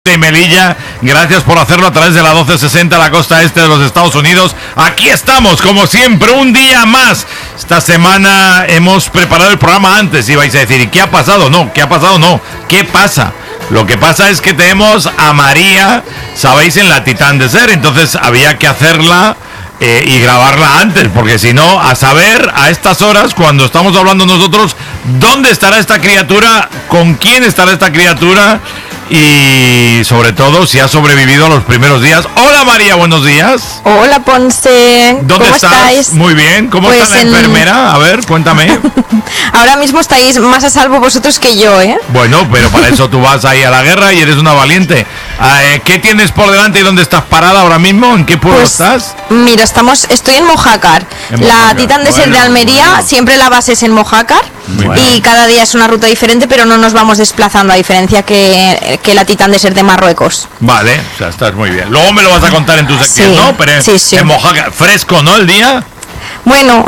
de Melilla, gracias por hacerlo a través de la 1260, la costa este de los Estados Unidos. Aquí estamos, como siempre, un día más. Esta semana hemos preparado el programa antes y vais a decir, ¿y qué ha pasado? No, ¿qué ha pasado? No, ¿qué pasa? Lo que pasa es que tenemos a María, sabéis, en la Titán Desert, entonces había que hacerla y grabarla antes, porque si no, a saber a estas horas, cuando estamos hablando nosotros, ¿dónde estará esta criatura? ¿Con quién estará esta criatura? Y sobre todo si ha sobrevivido a los primeros días. Hola María, buenos días. Hola Ponce. ¿Dónde ¿Cómo estás? estáis? Muy bien. ¿Cómo Pues está la enfermera? A ver, cuéntame. Ahora mismo estáis más a salvo vosotros que yo, ¿eh? Bueno, pero para eso tú vas ahí a la guerra y eres una valiente. ¿Qué tienes por delante y dónde estás parada ahora mismo? ¿En qué pueblo estás? Mira, estoy en Mojácar. La Titán Desert de Almería, siempre la base es en Mojácar. Y cada día es una ruta diferente, pero no nos vamos desplazando, a diferencia que la Titán Desert de Marruecos. Vale, o sea, estás muy bien. Luego me lo vas a contar en tu sección, Sí, ¿no? Pero sí. en Mojácar, fresco, ¿no? El día. Bueno,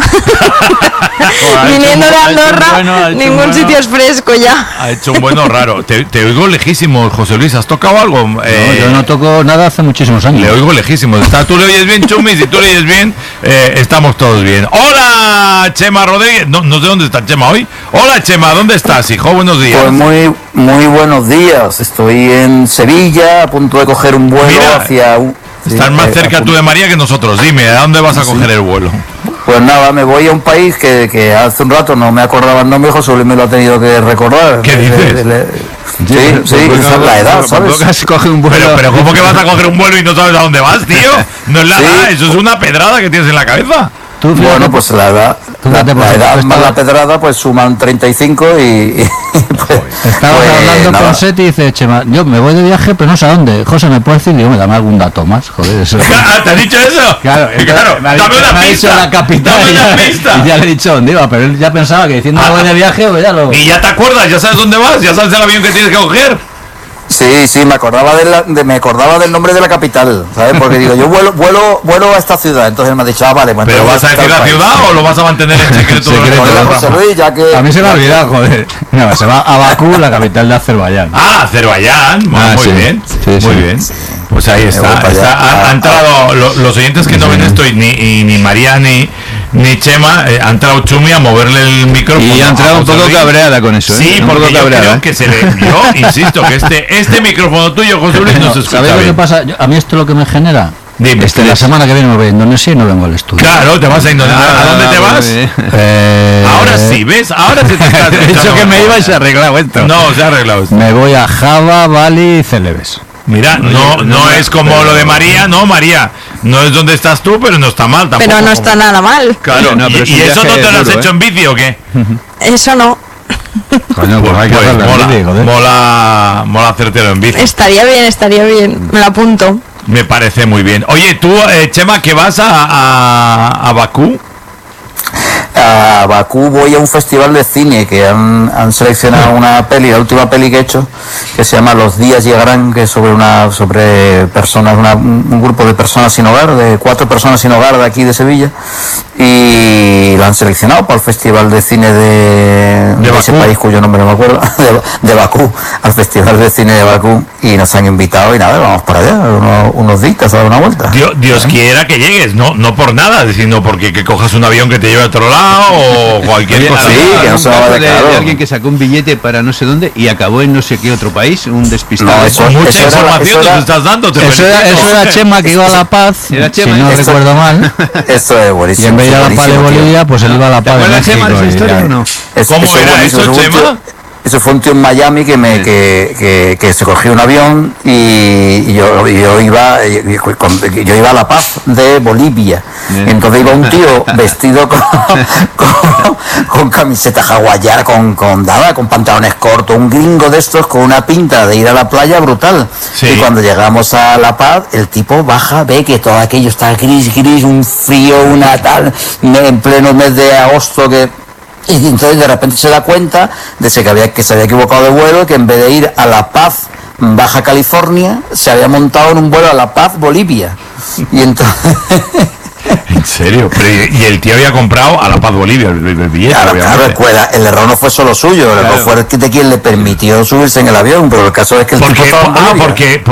viniendo de Andorra, ningún sitio es fresco ya. Ha hecho un bueno raro. Te oigo lejísimo, José Luis. ¿Has tocado algo? No, yo no toco nada hace muchísimos años. Le oigo lejísimo. Tú le oyes bien, Chumi. Si tú le oyes bien, estamos todos bien. Hola, Chema Rodríguez. No sé dónde está Chema hoy. Hola, Chema. ¿Dónde estás, hijo? Buenos días. Pues muy buenos días. Estoy en Sevilla, a punto de coger un vuelo hacia... Estás más cerca tú de María que nosotros. Dime, ¿a dónde vas a coger el vuelo? Pues nada, me voy a un país que hace un rato no me acordaba el nombre, José Luis me lo ha tenido que recordar. ¿Qué dices? Sí, esa es la edad, ¿sabes? Coge un vuelo. Pero ¿cómo que vas a coger un vuelo y no sabes a dónde vas, tío? No es la edad, eso es una pedrada que tienes en la cabeza. Bueno, pues la edad más la pedrada, pues suman 35 y pues, estabas hablando nada. con Seti y dice, Chema, yo me voy de viaje, pero no sé a dónde. José, ¿me puedes decir? Digo, me dame algún dato más, joder, eso. ¿Te has dicho eso? Claro, dame una pista. La capital dame una pista. Y ya le he dicho dónde iba, pero él ya pensaba que diciendo voy de viaje, pues ya lo... Y ya te acuerdas, ya sabes dónde vas, ya sabes el avión que tienes que coger. Sí, me acordaba del nombre de la capital, ¿sabes? Porque digo, yo vuelo a esta ciudad, entonces me ha dicho, vale, pues... ¿Pero vas a decir la ciudad o lo vas a mantener en secreto? José Luis, ya que... A mí se me ha olvidado, joder. No, se va a Bakú, la capital de Azerbaiyán. Azerbaiyán, muy bien, muy bien. Pues ahí está. Han entrado los oyentes que no ven esto, y ni María ni Chema, ha entrado Chumi a moverle el micrófono. Y ha entrado un poco cabreada con eso. Sí, porque yo creo que se le... Yo insisto que este micrófono tuyo, José Luis, no se escucha bien. ¿Sabes lo que pasa? A mí esto es lo que me genera. Dime, la semana que viene me voy a Indonesia y no vengo al estudio. Claro, te vas a Indonesia. ¿A dónde te vas? Ahora sí, ¿ves? Ahora sí te estás... He dicho que me iba y se ha arreglado esto. No, se ha arreglado esto. Me voy a Java, Bali y Celebes. Mira, no es como lo de María, no, María, no es donde estás tú, pero no está mal tampoco. Pero no está nada mal. Claro, ¿y eso no te lo has hecho en bici o qué? Eso no. Coño, pues hay que hacerlo mola hacértelo en bici. Estaría bien, me lo apunto. Me parece muy bien. Oye, tú, Chema, que vas a Bakú. A Bakú voy a un festival de cine que han seleccionado una peli, la última peli que he hecho, que se llama Los días llegarán, que es sobre personas, un grupo de personas sin hogar, de 4 personas sin hogar de aquí de Sevilla, y la han seleccionado para el festival de cine de ese país cuyo nombre no me acuerdo, de Bakú, al festival de cine de Bakú, y nos han invitado y nada, vamos para allá, unos días a dar una vuelta. Dios quiera que llegues, no por nada, sino porque que cojas un avión que te lleve a otro lado o cualquier cosa. Sí, que no se va de alguien que sacó un billete para no sé dónde y acabó en no sé qué otro país, un despistado. Mucha información nos estás dando. Eso era Chema, que iba a La Paz, si no recuerdo mal. Eso es buenísimo. Y en vez de a La Paz de Bolivia, pues él iba a La Paz de México. Chema de esa historia o no? ¿Cómo era eso, Chema? Eso fue un tío en Miami que se cogió un avión y yo iba a La Paz de Bolivia. Entonces iba un tío vestido con camiseta hawaiana, con pantalones cortos, un gringo de estos con una pinta de ir a la playa brutal. Sí. Y cuando llegamos a La Paz, el tipo baja, ve que todo aquello está gris, un frío, una tal, en pleno mes de agosto y entonces de repente se da cuenta de que se había equivocado de vuelo, que en vez de ir a La Paz, Baja California, se había montado en un vuelo a La Paz, Bolivia. Y entonces ¿En serio? Pero, y el tío había comprado a La Paz Bolivia el billete. Claro, el error no fue solo suyo, el error fue de quien le permitió subirse en el avión, pero el caso es que el tipo estaba en Bolivia.